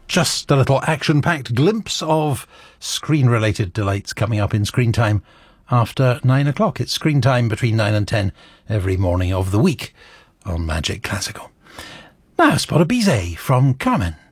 Just a little action-packed glimpse of screen-related delights coming up in Screen Time after 9 o'clock. It's Screen Time between 9 and 10 every morning of the week on Magic Classical. Now, Spot of Bizet from Carmen.